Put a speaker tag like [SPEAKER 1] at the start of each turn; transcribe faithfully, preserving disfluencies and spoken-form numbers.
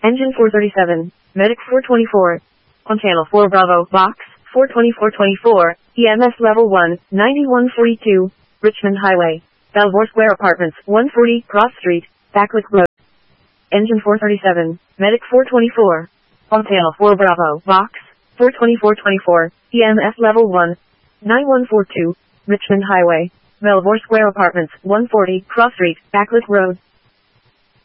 [SPEAKER 1] Engine four thirty-seven, Medic four twenty-four. On channel four Bravo, Box, four twenty-four twenty-four, E M S level one, ninety-one forty-two, Richmond Highway, Belvoir Square Apartments, one forty, Cross Street, Backlick Road. Engine four thirty-seven, Medic four twenty-four. On channel four Bravo, Box, four twenty-four twenty-four, E M S level one, ninety-one forty-two, Richmond Highway, Belvoir Square Apartments, one forty, Cross Street, Backlick Road.